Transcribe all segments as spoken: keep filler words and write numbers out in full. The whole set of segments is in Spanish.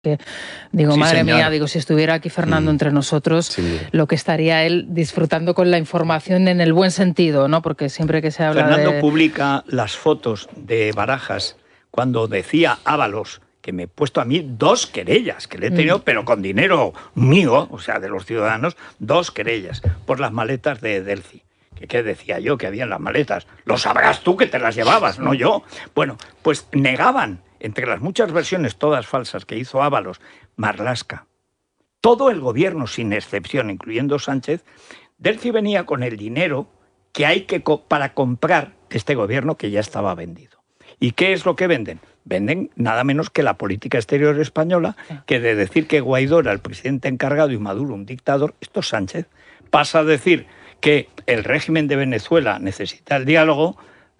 Que digo, Sí, madre señor. mía, digo, si estuviera aquí Fernando Mm. entre nosotros, Sí. lo que estaría él disfrutando con la información en el buen sentido, ¿no? Porque siempre que se habla Fernando de... publica las fotos de Barajas cuando decía Ábalos que me he puesto a mí dos querellas, que le he tenido, Mm. pero con dinero mío, o sea, de los ciudadanos, dos querellas por las maletas de Delphi. ¿Qué, qué decía yo que había en las maletas? Lo sabrás tú que te las llevabas, no yo. Bueno, pues negaban, entre las muchas versiones, todas falsas, que hizo Ábalos, Marlaska, todo el gobierno, sin excepción, incluyendo Sánchez, Delphi venía con el dinero que hay que co para comprar este gobierno que ya estaba vendido. ¿Y qué es lo que venden? Venden nada menos que la política exterior española, que de decir que Guaidó era el presidente encargado y Maduro un dictador, esto es Sánchez, pasa a decir que el régimen de Venezuela necesita el diálogo,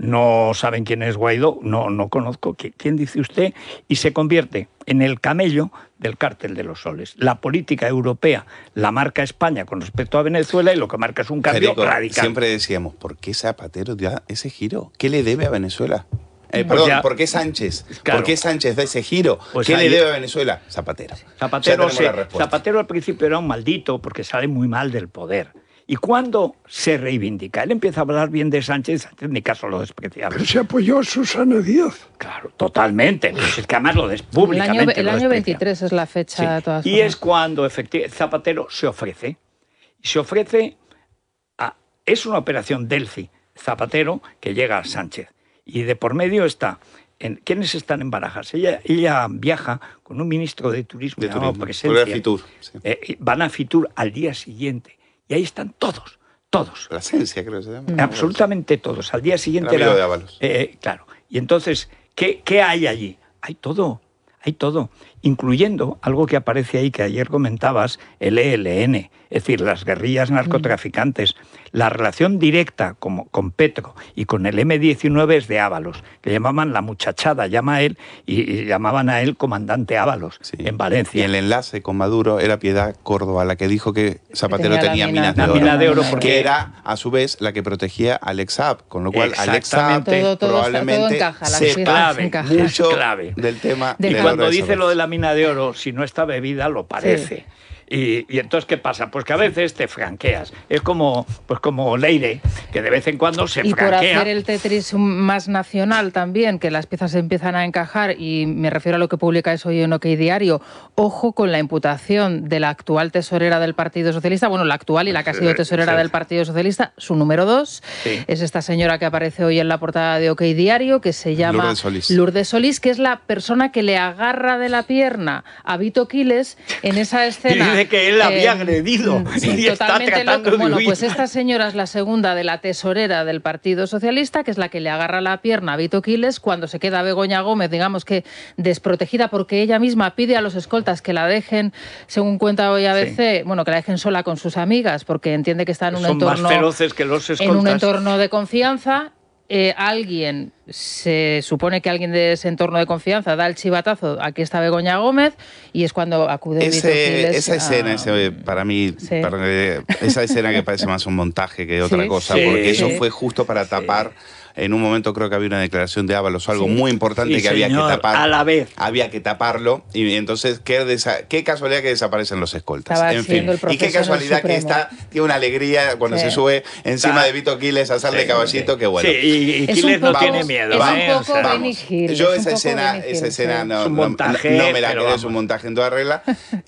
no saben quién es Guaidó, no, no conozco quién dice usted, y se convierte en el camello del cártel de los soles. La política europea la marca España con respecto a Venezuela y lo que marca es un cambio Federico, radical. siempre decíamos, ¿por qué Zapatero da ese giro? ¿Qué le debe a Venezuela? Eh, Pues perdón, ya- ¿por qué Sánchez? Claro. ¿Por qué Sánchez da ese giro? Pues ¿Qué ahí- le debe a Venezuela? Zapatero. Ya Zapatero, tenemos se- la respuesta. Zapatero al principio era un maldito porque sale muy mal del poder. Y cuando se reivindica, él empieza a hablar bien de Sánchez, Sánchez ni caso lo despreciaba. Pero se apoyó a Susana Díaz. Claro, totalmente. Pues es que además lo des El públicamente. año, el lo año desprecia. veintitrés es la fecha Sí. de todas Y formas. es cuando efectivamente Zapatero se ofrece. Y se ofrece a... Es una operación Delphi Zapatero que llega a Sánchez. Y de por medio está... En, ¿Quiénes están en Barajas? Ella, ella viaja con un ministro de Turismo De llamado turismo. Presencia. Por el Fitur, sí. Eh, van a Fitur al día siguiente. Y ahí están todos, todos. La esencia, creo que se llama. Absolutamente todos. Al día siguiente El amigo era... de Ábalos. Eh, claro. Y entonces, ¿qué, ¿qué hay allí? Hay todo, hay todo. Incluyendo algo que aparece ahí, que ayer comentabas, el E L N, es decir, las guerrillas narcotraficantes. La relación directa como, con Petro y con el eme diecinueve es de Ábalos, que llamaban la muchachada, llama a él, y, y llamaban a él comandante Ábalos, Sí. en Y Valencia. el enlace con Maduro era Piedad Córdoba, la que dijo que Zapatero tenía la tenía, mina- minas de la oro. mina de oro, que porque- era, a su vez, la que protegía a Alex Saab, con lo cual Alex Saab Exactamente. Todo- todo está- todo probablemente encaja, las sepa piezas encajan. mucho Clave. del tema. Del Y del cuando oro de dice Soros. lo de la mina de oro, si no está bebida, lo parece. Y, y entonces, ¿qué pasa? Pues que a veces te franqueas. Es como, pues como Leire, que de vez en cuando se Y por franquea. hacer el Tetris más nacional también, que las piezas empiezan a encajar, y me refiero a lo que publica eso hoy en OK Diario, ojo con la imputación de la actual tesorera del Partido Socialista, bueno, la actual y la que ha sido tesorera Sí. del Partido Socialista, su número dos, Sí. es esta señora que aparece hoy en la portada de OK Diario, que se llama Lourdes Solís. Lourdes Solís, que es la persona que le agarra de la pierna a Vito Quiles en esa Y escena. dice que él la había eh, agredido sí, y está totalmente tratando loco. de Bueno, huir. pues esta señora es la segunda de la tesorera del Partido Socialista, que es la que le agarra la pierna a Vito Quiles cuando se queda Begoña Gómez, digamos que desprotegida, porque ella misma pide a los escoltas que la dejen, según cuenta hoy A B C, bueno, que la dejen sola con sus amigas, porque entiende que está en un Son entorno más feroces que los escoltas. en un entorno de confianza. Eh, alguien, se supone que alguien de ese entorno de confianza da el chivatazo, aquí está Begoña Gómez, y es cuando acude Vito Ese, Quiles esa a- escena, ese, para mí, Sí. para- esa escena que parece más un montaje que otra Sí. cosa, Sí. porque eso Sí. fue justo para tapar. En un momento creo que había una declaración de Ábalos o algo Sí. muy importante Sí, que había señor, que tapar. a la vez. Había que taparlo y entonces qué, desa- qué casualidad que desaparecen los escoltas. Estaba En fin, haciendo el y qué proceso en el casualidad que Supremo. esta tiene una alegría cuando Sí. se sube encima Está- de Vito Quiles a hacerle Sí, caballito, sí. que bueno. Sí, y, y Es Quiles un no poco- tiene miedo. es un ¿eh? poco O sea, Benny Hill, Yo es un esa poco escena, Benny esa Hill, escena sí. no, Es un no- montaje, no me la pero creo, es un vamos. montaje en toda regla,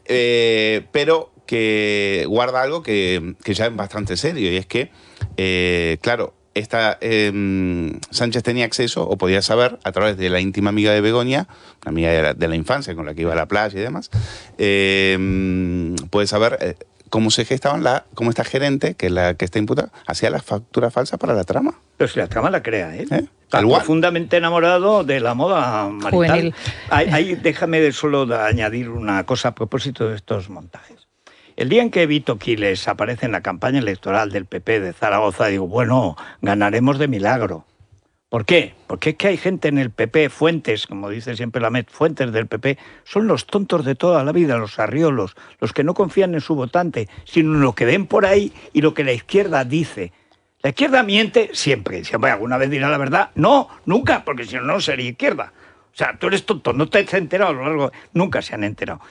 eh, pero que guarda algo que, que ya es bastante serio, y es que, eh, claro, esta, eh, Sánchez tenía acceso, o podía saber, a través de la íntima amiga de Begoña, una amiga de la, de la infancia con la que iba a la playa y demás, eh, puede saber eh, cómo se gestaban, la, cómo esta gerente, que es la que está imputada, hacía las facturas falsas para la trama. Pero si la trama la crea él. ¿Eh? Está Tal cual. profundamente enamorado de la moda marital. Juvenil. Ahí, ahí déjame de solo de añadir una cosa a propósito de estos montajes. El día en que Vito Quiles aparece en la campaña electoral del P P de Zaragoza, digo, bueno, ganaremos de milagro. ¿Por qué? Porque es que hay gente en el P P, fuentes, como dice siempre la Met, fuentes del P P, son los tontos de toda la vida, los arriolos, los que no confían en su votante, sino en lo que ven por ahí y lo que la izquierda dice. La izquierda miente siempre, siempre alguna vez dirá la verdad. No, nunca, porque si no, no sería izquierda. O sea, tú eres tonto, no te has enterado a lo largo. Nunca se han enterado.